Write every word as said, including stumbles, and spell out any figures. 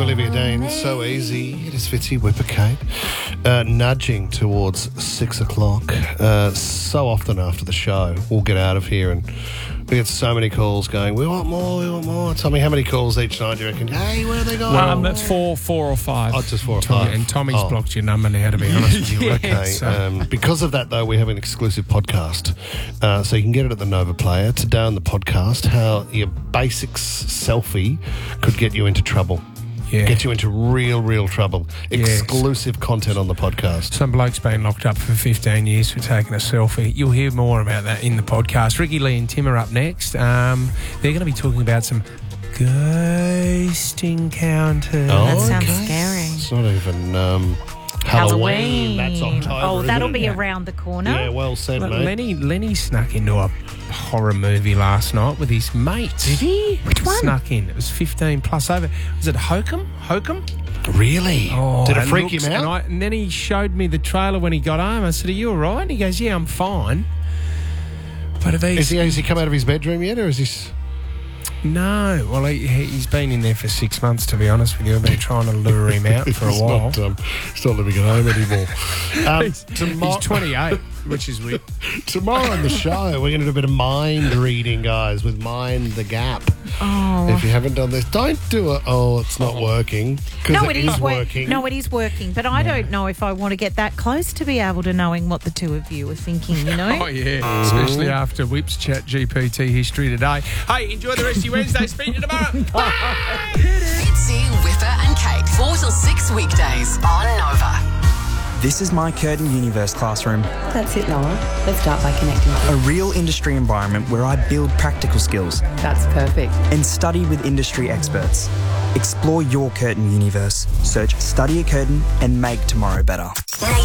to Olivia Dean. So easy. It is Fitzy Whippercape. Uh, nudging towards six o'clock. Uh, so often after the show, we'll get out of here and we get so many calls going, we want more, we want more. Tell me how many calls each night do you reckon? Hey, where are they going? Um, that's four, four or five. Oh, just four or Tommy, five. And Tommy's Oh. blocked your number now, to be honest with you. Okay. So- Um, because of that, though, we have an exclusive podcast. Uh, so you can get it at the Nova Player. Today on the podcast, how your basics selfie could get you into trouble. Yeah. Get you into real, real trouble. Yes. Exclusive content on the podcast. Some bloke's been locked up for fifteen years for taking a selfie. You'll hear more about that in the podcast. Ricky Lee and Tim are up next. Um, they're going to be talking about some ghost encounters. Oh, That sounds okay. scary. It's not even um, Halloween. That's October. Oh, isn't that'll it? be Yeah. around the corner. Yeah, well said, Look, mate. Lenny, Lenny snuck into a horror movie last night with his mates. Did he? Which one? Snuck in. It was fifteen plus over. Was it Hokum? Hokum? Really? Oh, Did it freak looks- him out? And, I, and then he showed me the trailer when he got home. I said, "Are you all right?" And he goes, "Yeah, I'm fine." But have Is these... he, has he come out of his bedroom yet, or is he... No. Well, he, he's been in there for six months, to be honest with you. I've been trying to lure him out for a He's while. Not, um, he's not living at home anymore. Um, He's, tomorrow, he's twenty-eight, which is weird. tomorrow on the show, we're going to do a bit of mind reading, guys, with Mind the Gap. Oh. If you haven't done this, don't do it. Oh, it's not working. 'Cause No, it it is wor- working. No, it is working. But I don't know if I want to get that close to be able to knowing what the two of you are thinking, you know? Oh, yeah. Especially after Whip's Chat G P T history today. Hey, enjoy the rest of your Wednesday. Speak to you tomorrow. Bye. Fitzy, Whipper and Kate, four till six weekdays on Nova. This is my Curtin Universe classroom, That's it, Noah. Let's start by connecting. a real industry environment where I build practical skills That's perfect. and study with industry experts. Explore your Curtin Universe. Search Study at Curtin and make tomorrow better.